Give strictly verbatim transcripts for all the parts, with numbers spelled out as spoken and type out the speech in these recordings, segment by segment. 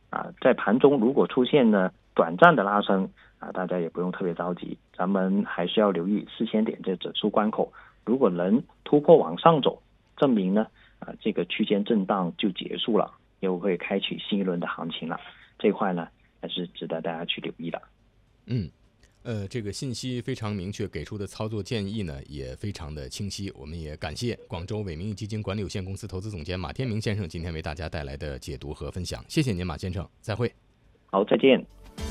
啊，在盘中如果出现呢短暂的拉升啊，大家也不用特别着急，咱们还是要留意四千点这整数关口，如果能突破往上走，证明呢啊这个区间震荡就结束了，又会开启新一轮的行情了，这一块呢还是值得大家去留意的。 嗯。呃，这个信息非常明确，给出的操作建议呢也非常的清晰。我们也感谢广州伟明基金管理有限公司投资总监马天明先生今天为大家带来的解读和分享，謝謝您馬先生，再會。 好，再見。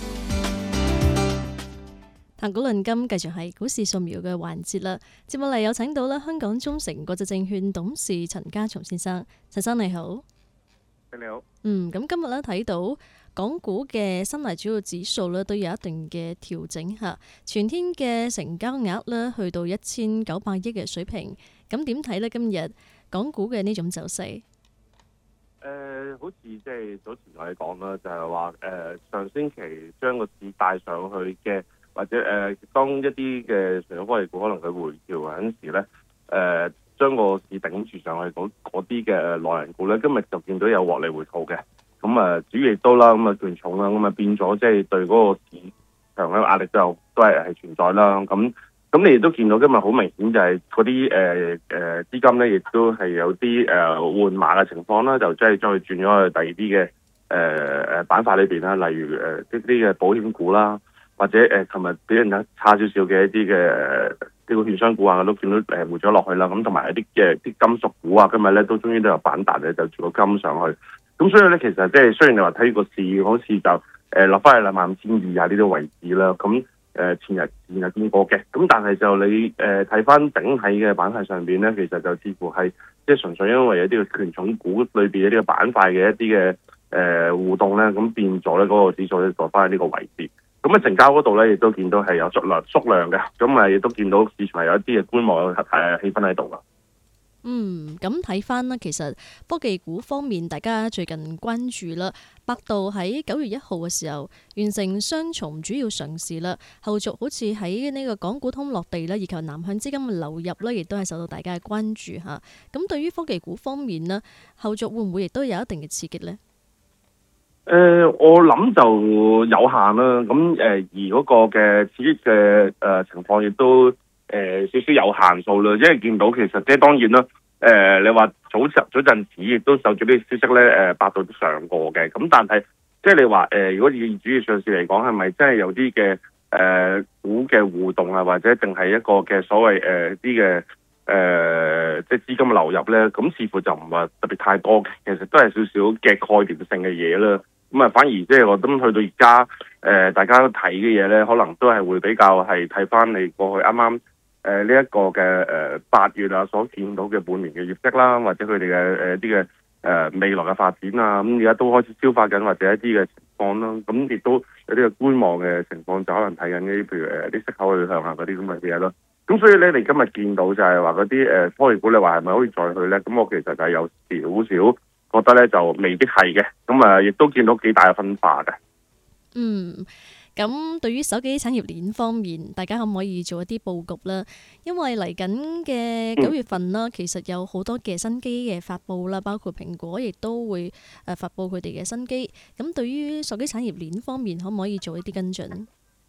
談股論金繼續係股市掃描嘅環節啦。接落嚟有請到啦香港中誠國際證券董事陳家松先生，陳生你好。 你好。 嗯，咁今日咧睇到港股嘅三大主要指數咧都有一定嘅調整嚇，全天嘅成交額咧去到一千九百億嘅水平。咁點睇呢？今日港股嘅呢種走勢？ 誒、呃，好似即係早前我哋講啦，就係話誒上星期將個市帶上去嘅，或者誒、呃、當一啲嘅傳統科技股可能佢回調嗰陣時咧，誒、呃、將個市頂住上去嗰啲嘅內銀股咧，今日就見到有獲利回吐嘅。咁啊，主要亦都啦，咁啊權重啦，咁啊變咗即係對嗰個市場嘅壓力都有都係係存在啦。咁咁你亦都見到今日好明顯就係嗰啲誒誒資金咧，亦都係有啲誒換馬嘅情況啦，就即係將佢轉咗去第二啲嘅誒誒板塊裏邊啦，例如誒啲啲嘅保險股啦，或者誒琴日俾人差少少嘅一啲嘅啲個券商股啊，都見到誒回咗落去啦。咁同埋一啲嘅啲金屬股啊，今日咧都終於都有反彈嘅，就住個金上去。咁所以咧，其實即係雖然你話睇個市好似就誒落翻去兩萬五千二啊呢啲位置啦，咁誒前日前日見過嘅，咁但係就你誒睇翻整體嘅板塊上邊咧，其實就似乎係即係純粹因為有啲嘅權重股裏邊有啲嘅板塊嘅一啲嘅誒互動咧，咁變咗咧嗰個指數咧落翻喺呢個位置。咁喺成交嗰度咧，亦都見到係有縮量縮量嘅，咁啊亦都見到市場係有一啲嘅觀望誒氣氛喺度㗎。 嗯，咁睇翻啦，其實科技股方面，大家最近關注啦，百度喺九月一號嘅時候完成雙重主要上市啦，後續好似喺呢個港股通落地啦，以及南向資金嘅流入咧，亦都係受到大家嘅關注嚇。咁對於科技股方面呢，後續會唔會亦都有一定嘅刺激呢？ 誒、呃，我諗就有限啦。咁誒、呃，而嗰個嘅刺激嘅誒、呃、情況亦都誒、呃、少少有限數啦。因為見到其實即係當然啦。誒、呃，你話早早陣時亦都受住啲消息咧，誒、呃，百度都上過嘅。咁但係即係你話誒、呃，如果以主要上市嚟講，係咪真係有啲嘅誒股嘅互動啊，或者淨係一個嘅所謂誒啲嘅誒即係資金嘅流入咧？咁似乎就唔係特別太多嘅。其實都係少少嘅概念性嘅嘢啦。咁啊，反而即係我諗去到而家誒，大家睇嘅嘢咧，可能都係會比較係睇翻你過去啱啱。誒呢一個嘅誒八月啊，所見到嘅半年嘅業績啦，或者佢哋嘅誒啲嘅誒未來嘅發展啊，咁而家都開始消化緊，或者一啲嘅情況啦。咁亦都有啲嘅觀望嘅情況，就可能睇緊啲譬如誒啲息口去向啊嗰啲咁嘅嘢咯。咁所以咧，你今日見到就係話嗰啲誒科技股，你話係咪可以再去咧？咁我其實就係有少少覺得咧，就未必係嘅。咁啊，亦都見到幾大嘅分化嘅。 嗯。咁對於手機產業鏈方面，大家可唔可以做一啲佈局啦？因為嚟緊嘅九月份啦，其實有好多嘅新機嘅發布啦，包括蘋果亦都會誒發布佢哋嘅新機。咁對於手機產業鏈方面，可唔可以做一啲跟進？誒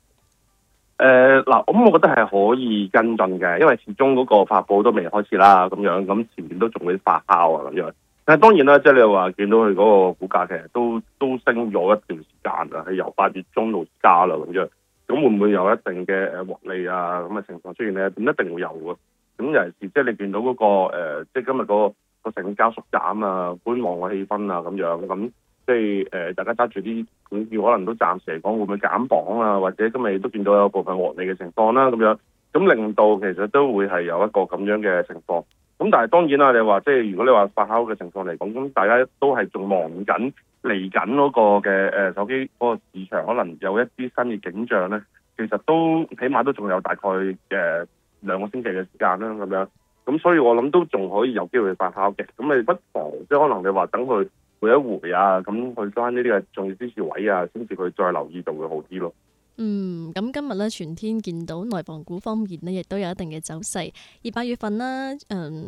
嗱，咁我覺得係可以跟進嘅，因為始終嗰個發布都未開始啦，咁樣咁前面都仲會發酵啊咁樣。但係當然啦，即係你話見到佢嗰個股價其實都都升咗一段時間啦，係由八月中到而家啦咁樣。咁會唔會有一定嘅誒獲利啊咁嘅情況出現咧？咁一定會有嘅。咁尤其是即係你見到嗰、那個、呃、即係今日嗰、那個個成交縮減啊、觀望嘅氣氛啊咁樣。咁即係誒、呃、大家揸住啲股票，可能都暫時嚟講會唔會減磅啊？或者今日都見到有部分獲利嘅情況啦咁樣。咁令到其實都會係有一個咁樣嘅情況。咁但係當然啦，你話即係如果你話發酵嘅情況嚟講，咁大家都係仲望緊嚟緊嗰個嘅誒手機嗰個市場，可能有一啲新嘅景象咧。其實都起碼都仲有大概誒兩個星期嘅時間啦，咁樣。咁所以我諗都仲可以有機會發酵嘅。咁你不妨即係可能你話等佢回一回啊，咁去翻呢啲嘅重要支持位啊，先至佢再留意就會好啲咯。 嗯，咁今日咧全天見到內房股方面呢，亦都有一定嘅走勢。而八月份啦，嗯，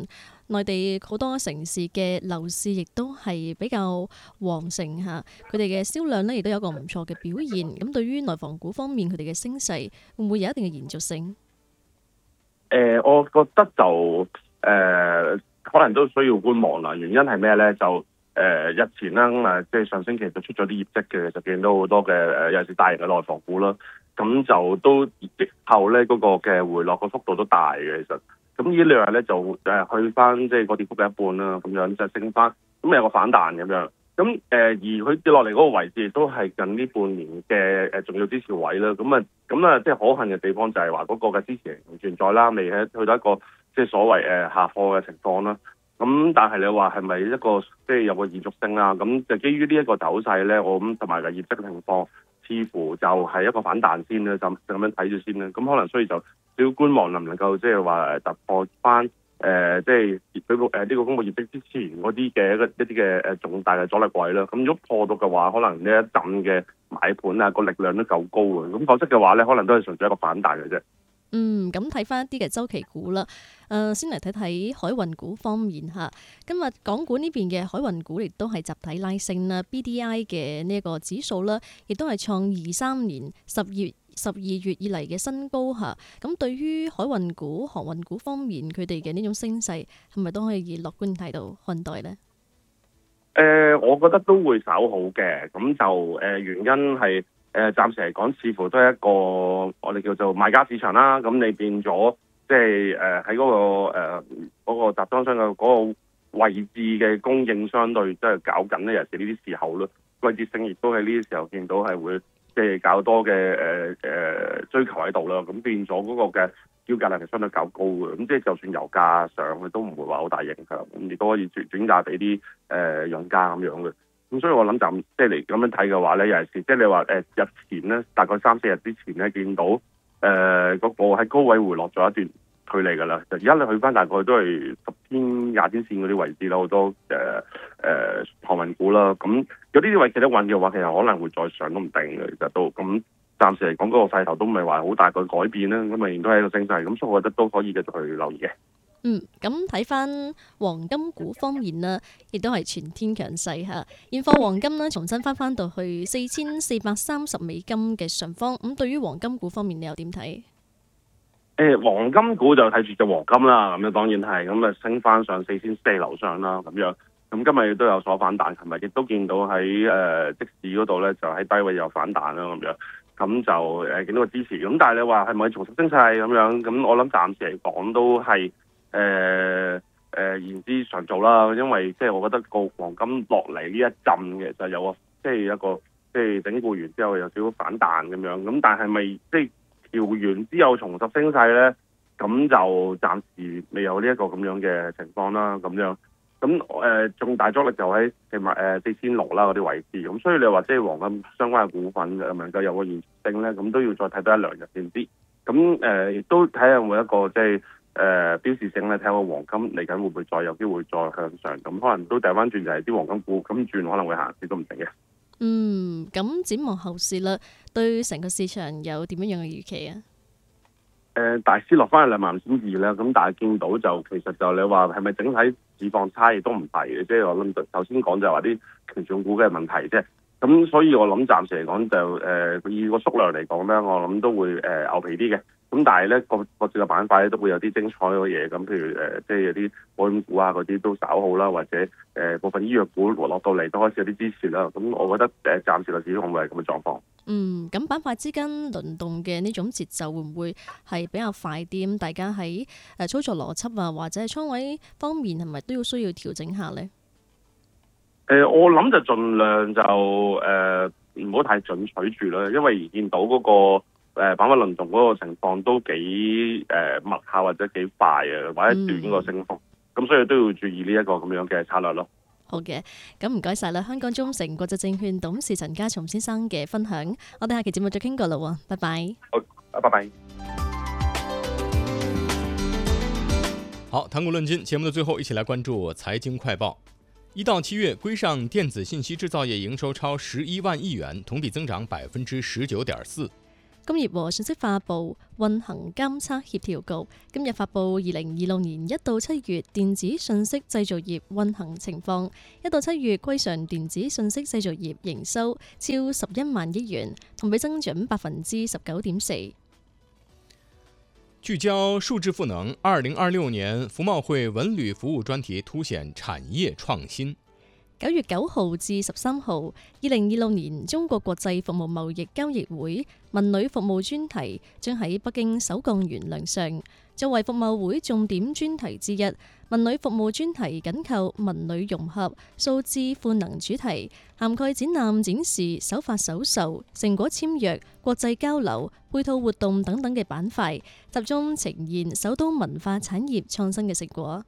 內地好多城市嘅樓市亦都係比較旺盛嚇，佢哋嘅銷量呢亦都有個唔錯嘅表現。咁對於內房股方面，佢哋嘅升勢會唔會有一定嘅延續性？ 誒、呃，我覺得就誒、呃，可能都需要觀望啦。原因係咩咧？就誒、呃、日前啦，咁啊，即係上星期就出咗啲業績嘅，就見到好多嘅誒，尤其是大型嘅內房股啦。咁就都業績後咧，嗰、那個嘅回落個幅度都大嘅，其實。咁呢兩日咧就誒去翻即係個跌幅嘅一半啦，咁樣就升翻，咁有個反彈咁樣。咁誒、呃、而佢跌落嚟嗰個位置亦都係近呢半年嘅誒重要支持位啦。咁啊咁啊，即係可恨嘅地方就係話嗰個嘅支持唔存在啦，未喺去到一個即係所謂誒下貨嘅情況啦。咁但係你話係咪一個即係有個延續性啦？咁就基於呢一個走勢咧，我諗同埋個業績嘅情況，似乎就係一個反彈先啦，就咁樣睇住先啦。咁可能所以就少觀望能唔能夠即係話突破翻誒，即係佢個誒呢個公佈業績之前嗰啲嘅一個一啲嘅誒重大嘅阻力位啦。咁如果破到嘅話，可能呢一陣嘅買盤啊個力量都夠高嘅。咁否則嘅話咧，可能都係純粹一個反彈嘅啫。 嗯，咁睇翻一啲嘅週期股啦，誒、呃，先嚟睇睇海運股方面嚇。今日港股呢邊嘅海運股亦都係集體拉升啦 ，B D I 嘅呢一個指數啦，亦都係創二三年十月十二月以嚟嘅新高嚇。咁對於海運股、航運股方面，佢哋嘅呢種升勢係咪都可以樂觀態度看待呢？ 誒、呃，我覺得都會稍好嘅，咁就誒、呃、原因係。誒、呃、暫時嚟講，似乎都係一個我哋叫做買家市場啦。咁你變咗，即係誒喺嗰個誒嗰、呃那個集裝箱嘅嗰個位置嘅供應相對即係搞緊咧，尤其是呢啲時候咯。季節性亦都喺呢啲時候見到係會即係較多嘅誒誒追求喺度啦。咁變咗嗰個嘅標價係相對較高嘅。咁即係就算油價上去都唔會話好大影響，咁亦都可以轉轉嫁俾啲誒用家咁樣嘅。咁所以我諗就即係嚟咁樣睇嘅話咧，尤其是即係你話誒日前咧，大概三四日之前咧，見到誒嗰、呃那個喺高位回落咗一段距離㗎啦。就而家你去翻大概都係十天、廿天線嗰啲位置啦，好多誒誒航運股啦。咁有啲啲位企得穩嘅話，其實可能會再上都唔定嘅。其實都咁暫時嚟講，嗰、那個勢頭都唔係話好大個改變啦。咁仍然都係一個升勢。咁所以我覺得都可以繼續去留意嘅。 嗯，咁睇翻黃金股方面啦，亦都係全天強勢嚇。現貨黃金呢，重新翻翻到去四千四百三十美金嘅上方。咁對於黃金股方面，你又點睇？誒、 欸，黃金股就睇住隻黃金啦。咁樣當然係咁啊，升翻上四千四樓上啦。咁樣咁今日亦都有所反彈，琴日亦都見到喺誒、呃、即市嗰度咧，就喺低位有反彈啦。咁樣咁就誒見到個支持。咁但係你話係咪重拾升勢咁樣？咁我諗暫時嚟講都係。誒誒言之尚早啦，因為即係我覺得個黃金落嚟呢一陣嘅就有個即係一個即係整固完之後有少少反彈咁樣，咁但係咪即係調完之後重拾升勢咧？咁就暫時未有呢一個咁樣嘅情況啦，咁樣咁誒重大阻力就喺四萬誒四千六啦嗰啲位置，咁所以你話即係黃金相關嘅股份能唔能夠有個延續性咧？咁都要再睇多一兩日先知。咁誒亦都睇下有冇一個即係。誒、呃、標示性咧，睇下個黃金嚟緊會唔會再有機會再向上，咁可能都掉翻轉就係啲黃金股，咁轉可能會行市都唔定嘅。 嗯，咁展望後市啦，對成個市場有點樣樣嘅預期啊？誒、 呃，大市落翻去兩萬五千二啦，咁但係見到就其實就你話係咪整體市況差亦都唔係嘅，即係我諗頭先講就係話啲權重股嘅問題啫。咁所以我諗暫時嚟講就誒以個縮量嚟講咧，我諗都會誒、呃、牛皮啲嘅。咁但係咧，各各自嘅板塊咧都會有啲精彩嘅嘢，咁譬如誒、呃，即係有啲保險股啊嗰啲都稍好啦，或者誒、呃、部分醫藥股落到嚟都開始有啲支持啦。咁我覺得誒暫時個市況會係咁嘅狀況。 嗯，咁板塊之間輪動嘅呢種節奏會唔會係比較快啲？咁大家喺誒操作邏輯啊，或者係倉位方面係咪都要需要調整下咧？ 誒、呃，我諗就盡量就誒唔好太進取住啦，因為見到嗰、那個。誒板塊輪動嗰個情況都幾誒密下或者幾快啊，或者短個升幅，咁、嗯、所以都要注意呢一個咁樣嘅策略咯。 好嘅，咁唔該晒啦，香港中誠國際證券董事陳家松先生嘅分享，我哋下期節目再傾過啦喎，拜拜。 好，拜拜。 好，談股論金節目的最後，一起來關注財經快報。一到七月，歸上電子信息製造業營收超十一萬億元，同比增長百分之十九點四。 工業和信息化部運行監測協調局今日發布二零二六年一到七月電子信息製造業運行情況。一到七月，歸上電子信息製造業營收超十一萬億元，同比增長百分之十九點四。 聚焦數字賦能，二零二六年服貿會文旅服務專題凸顯產業創新。 九月九號至十三號，二零二六年中國國際服務貿易交易會文旅服務專題將喺北京首鋼園亮相。作為服貿會重點專題之一，文旅服務專題緊扣文旅融合、數字賦能主題，涵蓋展覽展示、首發首售、成果簽約、國際交流、配套活動等等嘅板塊，集中呈現首都文化產業創新嘅成果。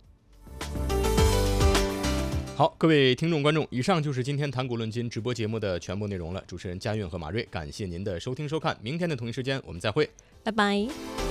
好，各位聽眾觀眾，以上就是今天談股論金直播節目的全部內容了。主持人嘉韻和馬瑞，感謝您的收聽收看，明天的同一時間我們再會， 拜拜。